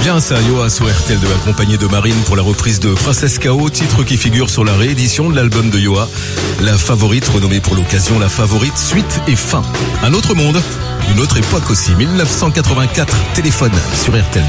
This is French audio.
Bien ça, Yoa sur RTL2 accompagné de Marine pour la reprise de Princesse K.O, titre qui figure sur la réédition de l'album de Yoa. La favorite, renommée pour l'occasion La Favorite, suite et fin. Un autre monde, une autre époque aussi, 1984, téléphone sur RTL.